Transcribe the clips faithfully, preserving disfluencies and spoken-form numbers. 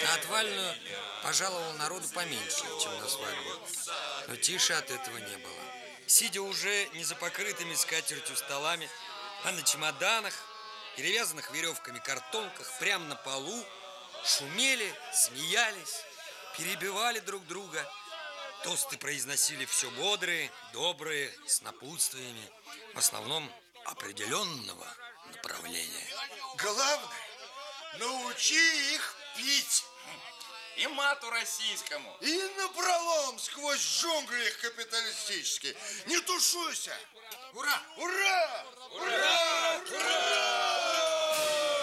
На отвальную пожаловал народу поменьше, чем на свадьбу. Но тише от этого не было. Сидя уже не за покрытыми скатертью столами, а на чемоданах, перевязанных веревками картонках, прямо на полу, шумели, смеялись, перебивали друг друга. Тосты произносили все бодрые, добрые, с напутствиями, в основном определенного направления. Главное, научи их пить. И мату российскому. И напролом сквозь джунгли капиталистические. Не тушуйся. Ура! Ура! Ура! Ура!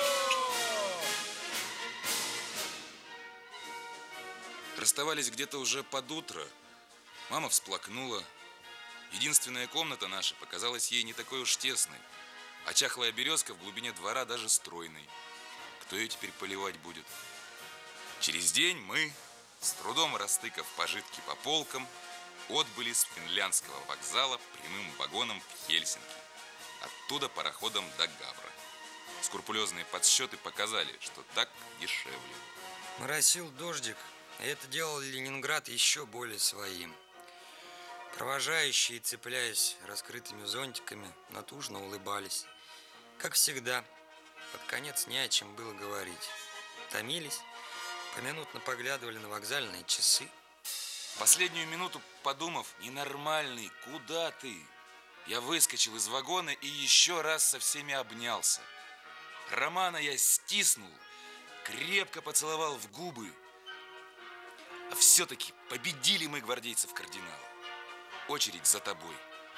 Расставались где-то уже под утро. Мама всплакнула. Единственная комната наша показалась ей не такой уж тесной, а чахлая березка в глубине двора даже стройной. Кто ее теперь поливать будет? Через день мы, с трудом растыкав пожитки по полкам, отбыли с финляндского вокзала прямым вагоном в Хельсинки. Оттуда пароходом до Гавра. Скрупулезные подсчеты показали, что так дешевле. Моросил дождик, и это делало Ленинград еще более своим. Провожающие, цепляясь раскрытыми зонтиками, натужно улыбались. Как всегда, под конец не о чем было говорить. Томились, поминутно поглядывали на вокзальные часы. Последнюю минуту, подумав, ненормальный, куда ты? Я выскочил из вагона и еще раз со всеми обнялся. Романа я стиснул, крепко поцеловал в губы. А все-таки победили мы гвардейцев кардинала. Очередь за тобой.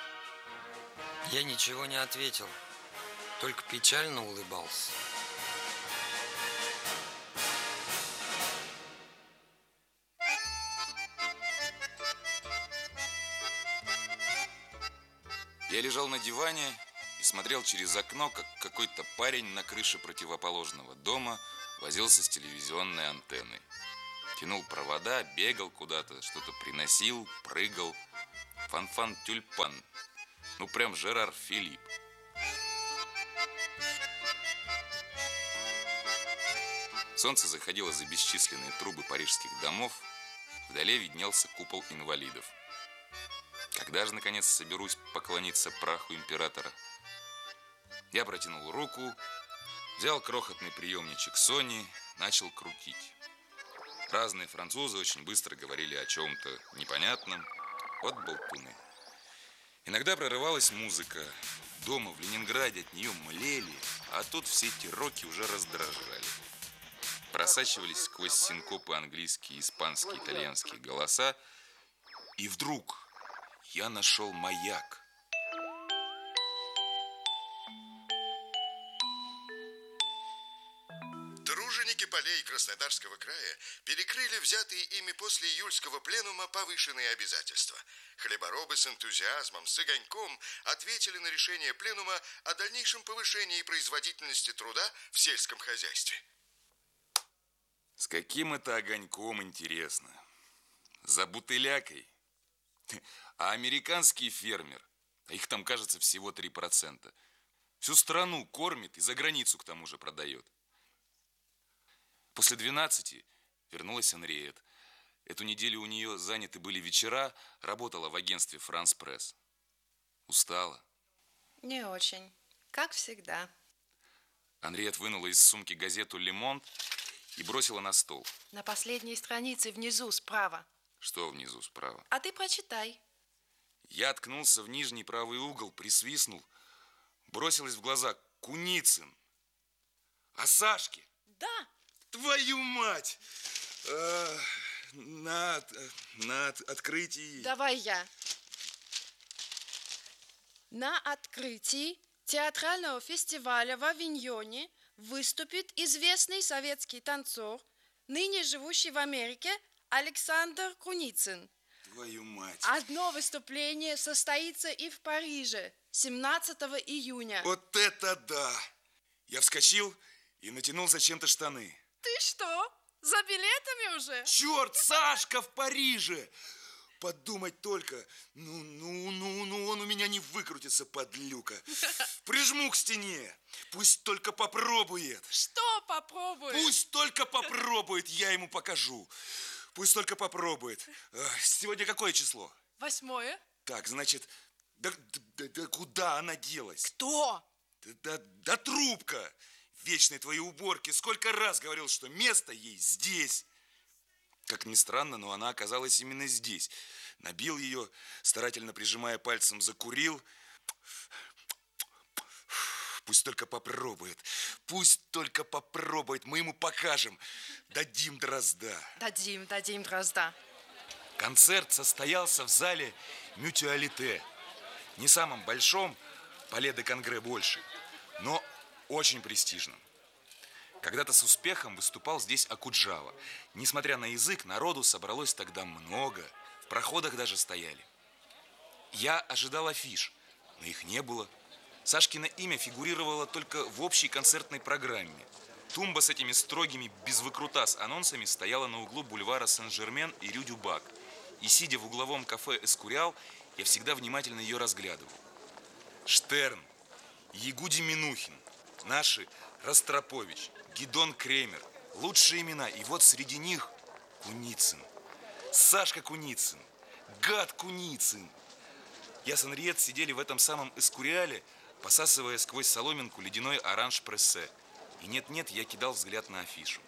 Я ничего не ответил, только печально улыбался. Я лежал на диване и смотрел через окно, как какой-то парень на крыше противоположного дома возился с телевизионной антенной. Тянул провода, бегал куда-то, что-то приносил, прыгал. Фанфан-тюльпан. Ну, прям Жерар Филипп. Солнце заходило за бесчисленные трубы парижских домов. Вдали виднелся купол инвалидов. Когда же, наконец, соберусь поклониться праху императора? Я протянул руку, взял крохотный приемничек Сони, начал крутить. Разные французы очень быстро говорили о чем-то непонятном. Вот болтуны. Иногда прорывалась музыка. Дома в Ленинграде от нее млели, а тут все эти роки уже раздражали. Просачивались сквозь синкопы английские, испанские, итальянские голоса. И вдруг я нашел маяк. Труженики полей Краснодарского края перекрыли взятые ими после июльского пленума повышенные обязательства. Хлеборобы с энтузиазмом, с огоньком ответили на решение пленума о дальнейшем повышении производительности труда в сельском хозяйстве. С каким это огоньком, интересно? За бутылякой? А американский фермер, а их там, кажется, всего три процента, всю страну кормит и за границу к тому же продает. После двенадцати вернулась Анриет. Эту неделю у нее заняты были вечера, работала в агентстве «Франс Пресс». Устала? Не очень, как всегда. Анриет вынула из сумки газету «Ле Монт» и бросила на стол. На последней странице внизу справа. Что внизу справа? А ты прочитай. Я ткнулся в нижний правый угол, присвистнул. Бросилась в глаза Куницын. А Сашке? Да. Твою мать! А, на, на открытии... Давай я. На открытии театрального фестиваля в Авиньоне выступит известный советский танцор, ныне живущий в Америке, Александр Куницын. Твою мать! Одно выступление состоится и в Париже семнадцатого июня. Вот это да! Я вскочил и натянул зачем-то штаны. Ты что, за билетами уже? Черт, Сашка в Париже! подумать только. Ну, ну, ну, ну, он у меня не выкрутится, подлюка. Прижму к стене. Пусть только попробует. Что попробует? Пусть только попробует, я ему покажу. Пусть только попробует. Сегодня какое число? Восьмое. Так, значит, да, да, да куда она делась? Кто? Да, да, да трубка. Вечные твои уборки. Сколько раз говорил, что место ей здесь. Как ни странно, но она оказалась именно здесь. Набил ее, старательно прижимая пальцем, закурил. Пусть только попробует. Пусть только попробует. Мы ему покажем. Дадим дрозда. Дадим, дадим дрозда. Концерт состоялся в зале Мютуалите. Не самом большом, Пале де Конгре больше, но очень престижном. Когда-то с успехом выступал здесь Окуджава. Несмотря на язык, народу собралось тогда много. В проходах даже стояли. Я ожидал афиш, но их не было. Сашкино имя фигурировало только в общей концертной программе. Тумба с этими строгими, без выкрутас анонсами стояла на углу бульвара Сен-Жермен и Рю-Дюбак. И, сидя в угловом кафе «Эскуриал», я всегда внимательно ее разглядывал. Штерн, Ягуди Минухин, наши Ростропович, Гидон Кремер. Лучшие имена. И вот среди них Куницын. Сашка Куницын. Гад Куницын. Я с Анриет сидели в этом самом Эскуриале, посасывая сквозь соломинку ледяной оранж-прессе. И нет-нет, я кидал взгляд на афишу.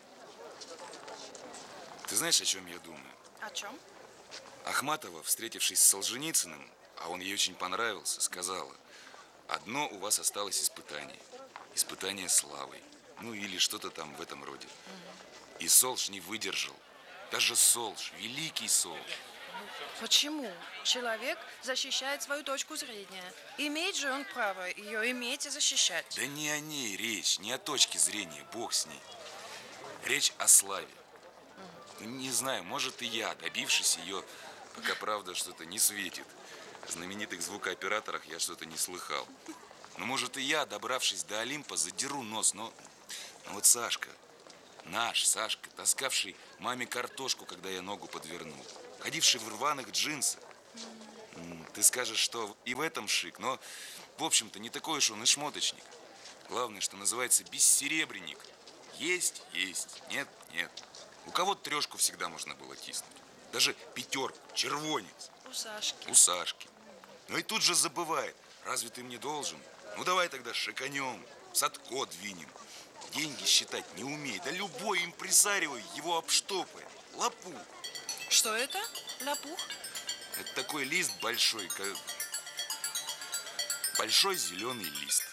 Ты знаешь, о чем я думаю? О чем? Ахматова, встретившись с Солженицыным, а он ей очень понравился, сказала: одно у вас осталось испытание. Испытание славой. Ну или что-то там в этом роде. И Солж не выдержал. Даже Солж, великий Солж. Почему? Человек защищает свою точку зрения. Имеет же он право ее иметь и защищать. Да не о ней речь, не о точке зрения, бог с ней. Речь о славе. Не знаю, может и я, добившись ее, пока правда что-то не светит. О знаменитых звукооператорах я что-то не слыхал. Но может и я, добравшись до Олимпа, задеру нос, но... но вот Сашка, наш Сашка, таскавший маме картошку, когда я ногу подвернул, ходивший в рваных джинсах. Ты скажешь, что и в этом шик, но, в общем-то, не такой уж он и шмоточник. Главное, что называется, бессеребренник. Есть, есть, нет, нет. У кого-то трешку всегда можно было тиснуть. Даже пятерку, червонец. У Сашки. У Сашки. Но и тут же забывает. Разве ты мне должен? Ну давай тогда шиканем, в Садко двинем. Деньги считать не умеет. Да любой импресарио его обштопает. Лопух. Что это? Лопух? Это такой лист большой, как... большой зеленый лист.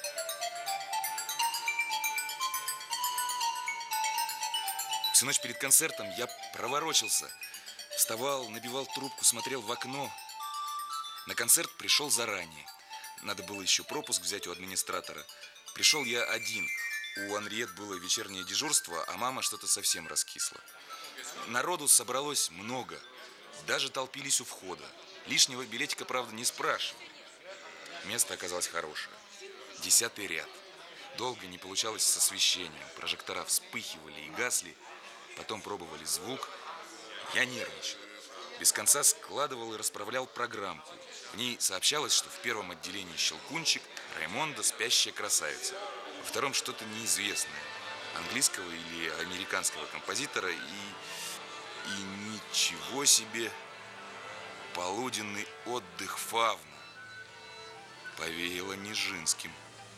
Всю ночь перед концертом я проворочился. Вставал, набивал трубку, смотрел в окно. На концерт пришел заранее. Надо было еще пропуск взять у администратора. Пришел я один. У Анриет было вечернее дежурство, а мама что-то совсем раскисла. Народу собралось много. Даже толпились у входа. Лишнего билетика, правда, не спрашивали. Место оказалось хорошее. Десятый ряд. Долго не получалось с освещением. Прожектора вспыхивали и гасли. Потом пробовали звук. Я нервничал. Без конца складывал и расправлял программку. В ней сообщалось, что в первом отделении «Щелкунчик», Раймонда «Спящая красавица». Во втором что-то неизвестное. Английского или американского композитора. И, и ничего себе. Полуденный отдых Фавна. Повеяло Нижинским.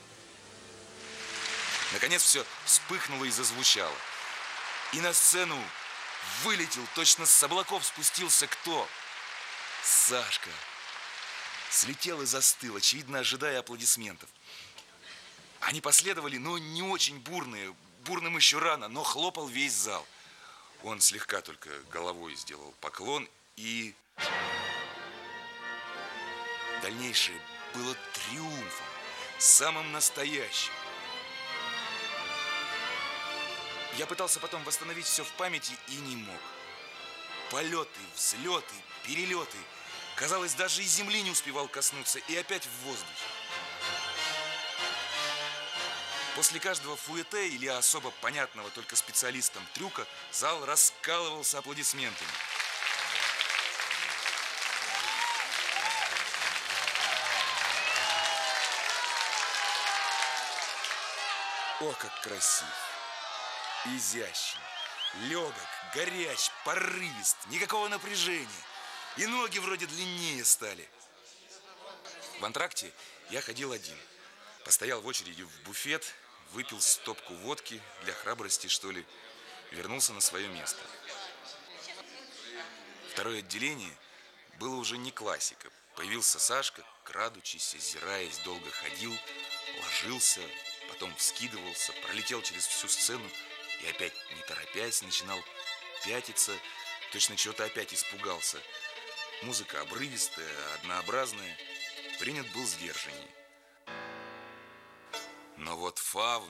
Наконец все вспыхнуло и зазвучало. И на сцену вылетел, точно с облаков спустился кто? Сашка. Слетел и застыл, очевидно, ожидая аплодисментов. Они последовали, но не очень бурные. Бурным еще рано, но хлопал весь зал. Он слегка только головой сделал поклон, и... дальнейшее было триумфом, самым настоящим. Я пытался потом восстановить все в памяти и не мог. Полеты, взлеты, перелеты. Казалось, даже и земли не успевал коснуться, и опять в воздухе. После каждого фуэте или особо понятного только специалистам трюка зал раскалывался аплодисментами. О, как красив, изящен, легок, горяч, порывист, никакого напряжения. И ноги вроде длиннее стали. В антракте я ходил один. Постоял в очереди в буфет, выпил стопку водки, для храбрости, что ли, вернулся на свое место. Второе отделение было уже не классика. Появился Сашка, крадучись, озираясь, долго ходил, ложился, потом вскидывался, пролетел через всю сцену и опять, не торопясь, начинал пятиться, точно чего-то опять испугался. Музыка обрывистая, однообразная, принят был сдержанней. Но вот фаун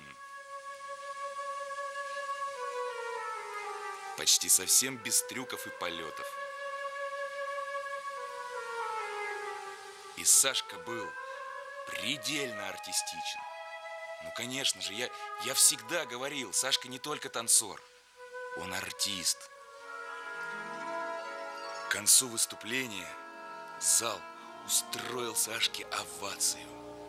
почти совсем без трюков и полетов. И Сашка был предельно артистичен. Ну, конечно же, я, я всегда говорил, Сашка не только танцор, он артист. К концу выступления зал устроил Сашке овацию.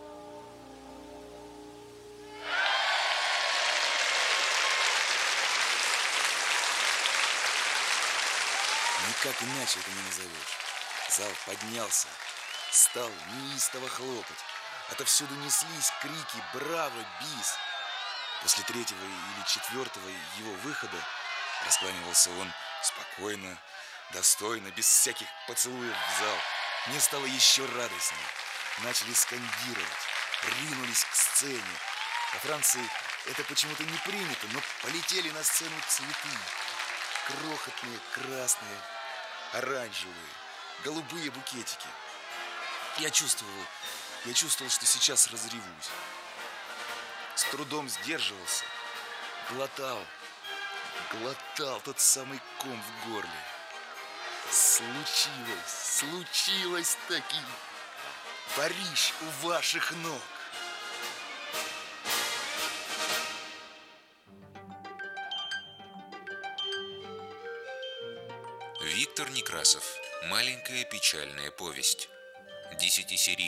Никак иначе это не назовешь. Зал поднялся, стал неистово хлопать. Отовсюду неслись крики «Браво! Бис!». После третьего или четвертого его выхода раскланивался он спокойно, достойно, без всяких поцелуев в зал. Мне стало еще радостнее. Начали скандировать, ринулись к сцене. Во Франции это почему-то не принято, но полетели на сцену цветы. Крохотные, красные, оранжевые, голубые букетики. Я чувствовал, я чувствовал, что сейчас разревусь. С трудом сдерживался, глотал, глотал тот самый ком в горле. Случилось, случилось таки. Париж у ваших ног. Виктор Некрасов. Маленькая печальная повесть. Десятисерийный